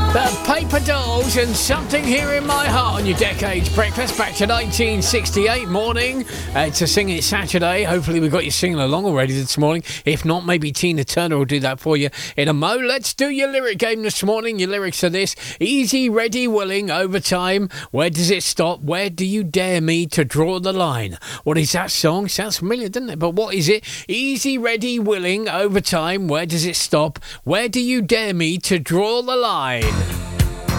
The Paper Dolls and Something Here in My Heart on your Decades Breakfast back to 1968 morning. It's a Singing Saturday. Hopefully we've got you singing along already this morning. If not, maybe Tina Turner will do that for you in a mo. Let's do your lyric game this morning. Your lyrics are this: easy, ready, willing, overtime. Where does it stop? Where do you dare me to draw the line? What is that song? Sounds familiar, doesn't it? But what is it? Easy, ready, willing, overtime. Where does it stop? Where do you dare me to draw the line?